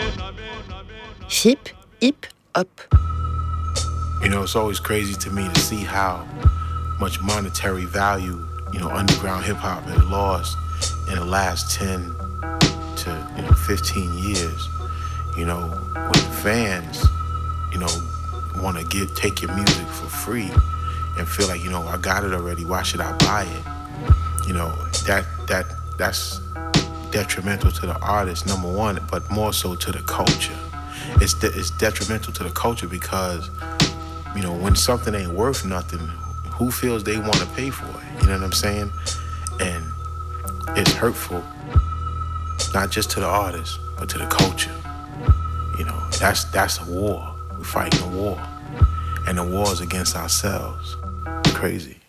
Hip, hip, hop. You know, it's always crazy to me to see how much monetary value, underground hip hop has lost in the last 10 to 15 years. When fans, want to take your music for free and feel like, I got it already, why should I buy it? That's detrimental to the artist, number one, but more so to the culture. It's detrimental to the culture because, when something ain't worth nothing, who feels they want to pay for it? You know what I'm saying? And it's hurtful, not just to the artist, but to the culture. That's a war. We're fighting a war. And the war is against ourselves. Crazy.